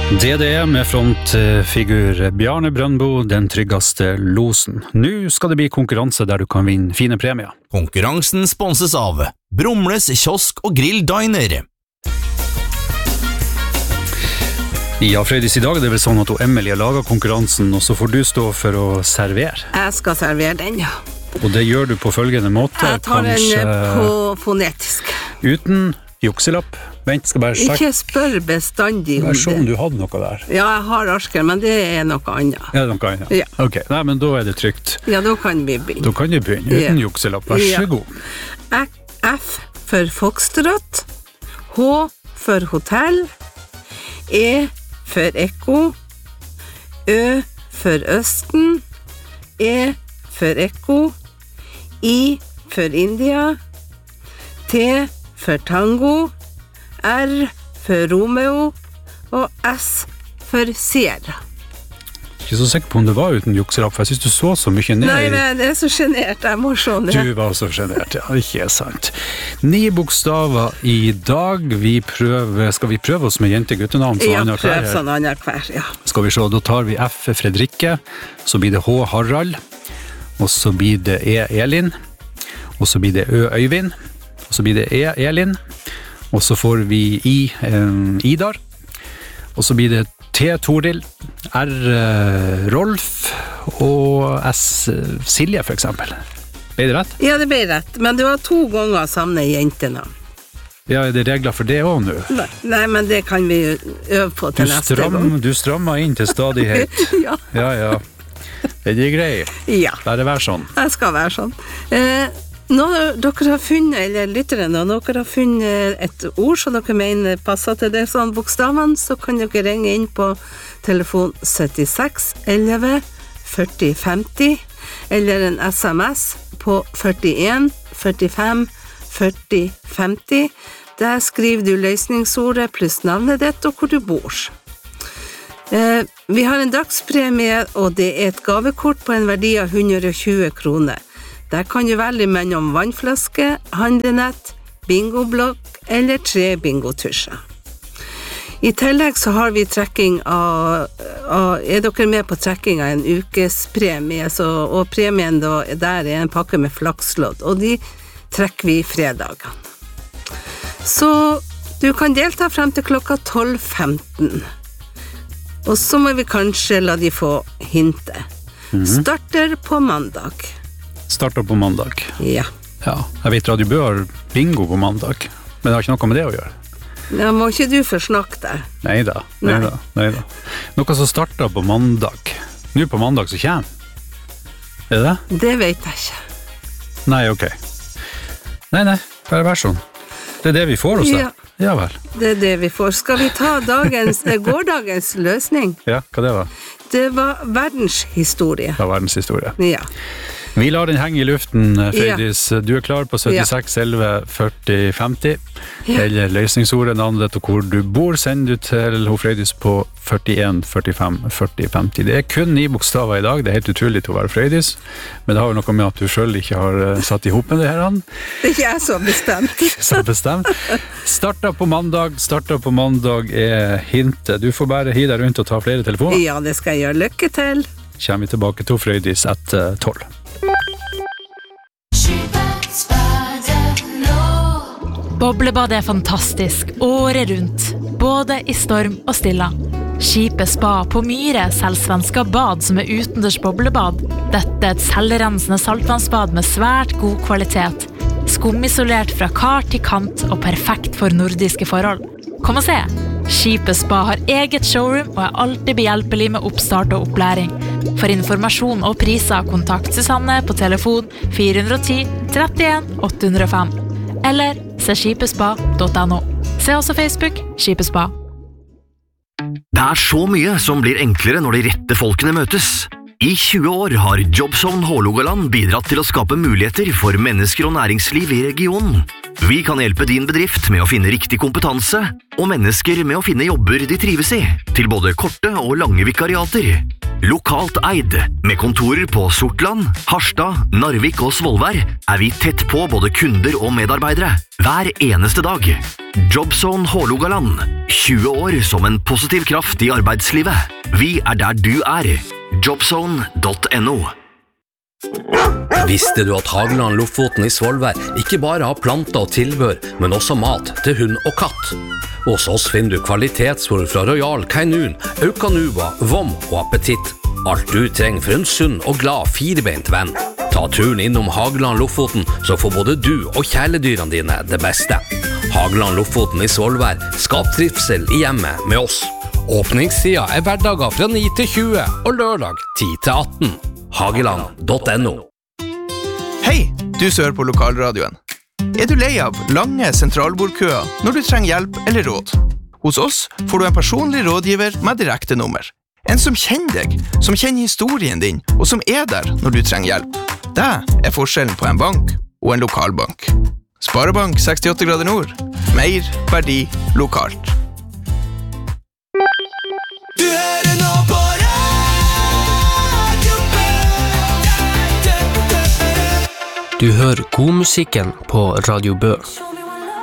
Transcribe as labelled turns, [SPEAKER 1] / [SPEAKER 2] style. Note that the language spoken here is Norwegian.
[SPEAKER 1] DDE med frontfigur Bjarne Brøndbo, den tryggeste losen. Nå skal det bli konkurranse der du kan vinne fine premier.
[SPEAKER 2] Konkurransen sponses av Brumles kiosk og grill diner.
[SPEAKER 1] Ja, Frøydis, i dag er det vel sånn at Emilie lager konkurransen, og så får du stå for å servere.
[SPEAKER 3] Jeg skal servere den, ja.
[SPEAKER 1] Og det gjør du på følgende måte.
[SPEAKER 3] Jeg tar den på fonetisk.
[SPEAKER 1] Uten jukselapp. Vent, skal bare sjekke.
[SPEAKER 3] Ikke spør bestandig om det.
[SPEAKER 1] Vær så om du hadde noe der.
[SPEAKER 3] Ja, jeg har arsker, men det er noe annet.
[SPEAKER 1] Ja, noe annet.
[SPEAKER 3] Ja.
[SPEAKER 1] Ok, nei, men da er det trygt.
[SPEAKER 3] Ja, da kan vi begynne.
[SPEAKER 1] Da kan vi begynne, uten jukselapp. Vær så god.
[SPEAKER 3] F for Foxtrot, H for hotell, E for ekko, Ø for Østen, E for ekko, I for India, T for tango, R for Romeo og S for Sierra.
[SPEAKER 1] Ikke så sikker på om det var uten jukselapp, for jeg synes du så mye ned.
[SPEAKER 3] Nei, men det er så genert, jeg må se ned.
[SPEAKER 1] Du var så genert, ja, ikke sant. 9 bokstaver i dag. Skal vi prøve oss med jente-guttenavn?
[SPEAKER 3] Ja, prøv sånn annen hver, ja.
[SPEAKER 1] Skal vi se, da tar vi F for Fredrikke, så blir det H Harald, og så blir det E Elin, og så blir det Ø Øyvind, og så blir det E Elin, og så får vi I Idar, og så blir det T Toril, R Rolf og S Silje for eksempel. Ble det rett?
[SPEAKER 3] Ja, det ble rett, men du har 2 ganger samme jentenavn.
[SPEAKER 1] Ja, er det regler for det også nå?
[SPEAKER 3] Nei, men det kan vi øve på til neste gang.
[SPEAKER 1] Du strammer inn til stadighet.
[SPEAKER 3] Ja.
[SPEAKER 1] Ja. Det er greit.
[SPEAKER 3] Ja.
[SPEAKER 1] Bare vær sånn.
[SPEAKER 3] Jeg skal være sånn. Når dere har funnet, eller lytterne, når dere har funnet et ord som dere mener passer til det sånn bokstavene, så kan dere ringe inn på telefon 76 11 40 50, eller en SMS på 41 45 40 50. Der skriver du løsningsordet pluss navnet ditt og hvor du bor. Vi har en dagspremie, og det er et gavekort på en verdi av 120 kroner. Der kan du velge mellom vannflaske, handlenett, bingoblokk eller 3 bingotusjer. I tillegg så har vi trekking av er dere med på trekking av en ukespremie, og premien der er en pakke med flakslodd, og de trekker vi fredagene. Så du kan delta frem til klokka 12:15. Og så må vi kanskje la de få hintet. Starter på mandag.
[SPEAKER 1] Starter på mandag.
[SPEAKER 3] Ja.
[SPEAKER 1] Ja, jeg vet Radio Bø har bingo på mandag, men det har ikke noe med det å gjøre.
[SPEAKER 3] Ja, må ikke du forsnakke deg?
[SPEAKER 1] Neida. Noe som starter på mandag. Nå på mandag så kommer. Er det det?
[SPEAKER 3] Det vet jeg ikke.
[SPEAKER 1] Nei, ok. Nei, bare vær sånn. Det er det vi får hos deg. Ja vel.
[SPEAKER 3] Det er det vi får. Skal vi ta gårdagens løsning?
[SPEAKER 1] Ja, hva det var?
[SPEAKER 3] Det var verdenshistorie.
[SPEAKER 1] Ja, verdenshistorie.
[SPEAKER 3] Ja.
[SPEAKER 1] Vi lar den henge i luften, Frøydis. Du er klar på 76 11 40 50. Eller løsningsordet, navnet ditt og hvor du bor, sender du til Frøydis på 41 45 40 50. Det er kun 9 bokstaver i dag. Det er helt utrolig til å være Frøydis, men det har jo noe med at du selv ikke har satt ihop med det her.
[SPEAKER 3] Det er ikke jeg som bestemt.
[SPEAKER 1] Starter på mandag er hintet. Du får bare hi deg rundt og ta flere telefoner.
[SPEAKER 3] Ja, det skal jeg gjøre. Lykke til.
[SPEAKER 1] Kommer vi tilbake til Frøydis etter 12.
[SPEAKER 4] Boblebadet er fantastisk året rundt, både i storm og stilla. Skipet Spa på Myre selger svenska bad som er utendørs boblebad. Dette er et selvrensende saltvannsbad med svært god kvalitet. Skumisolert fra kar til kant og perfekt for nordiske forhold. Kom og se! Skipet Spa har eget showroom og er alltid behjelpelig med oppstart og opplæring. For informasjon og priser, kontakt Susanne på telefon 410 31 805. Eller se skipespa.no. Se også Facebook Skipespa.
[SPEAKER 5] Det er så mye som blir enklere når de rette folkene møtes. I 20 år har Jobzone Hålogaland bidratt til å skape muligheter for mennesker og næringsliv i regionen. Vi kan hjelpe din bedrift med å finne riktig kompetanse, og mennesker med å finne jobber de trives i, til både korte og lange vikariater. Lokalt eid, med kontorer på Sortland, Harstad, Narvik og Svolvær, vi tett på både kunder og medarbeidere, hver eneste dag. Jobzone Hålogaland, 20 år som en positiv kraft i arbeidslivet. Vi der du Jobzone.no.
[SPEAKER 6] Visste du at Hageland Lofoten i Svolvær ikke bare har planter og tilbør, men også mat til hund og katt? Hos oss finner du kvalitetsfôr fra Royal Canin, Eukanuba, Vom og Appetitt. Alt du trenger for en sunn og glad firebeint venn. Ta turen innom Hageland Lofoten, så får både du og kjæledyrene dine det beste. Hageland Lofoten i Svolvær, skap trivsel i hjemmet med oss. Åpningstida hverdager fra 9 til 20 og lørdag 10 til 18. Hageland.no.
[SPEAKER 7] Hei, du som hører på lokalradioen. Du lei av lange sentralbordkøer når du trenger hjelp eller råd? Hos oss får du en personlig rådgiver med direkte nummer. En som kjenner deg, som kjenner historien din, og som der når du trenger hjelp. Det forskjellen på en bank og en lokalbank. Sparebank 68 grader nord. Mer verdi lokalt.
[SPEAKER 8] Du hører nå på
[SPEAKER 9] Du hører godmusikken på Radio Bø.